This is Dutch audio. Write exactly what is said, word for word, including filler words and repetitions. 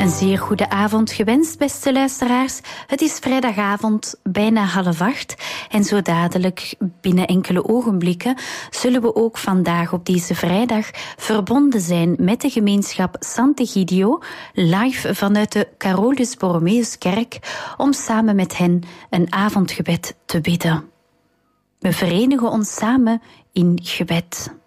Een zeer goede avond gewenst, beste luisteraars. Het is vrijdagavond, bijna half acht. En zo dadelijk, binnen enkele ogenblikken, zullen we ook vandaag op deze vrijdag verbonden zijn met de gemeenschap Sant'Egidio, live vanuit de Carolus Borromeuskerk, om samen met hen een avondgebed te bidden. We verenigen ons samen in gebed.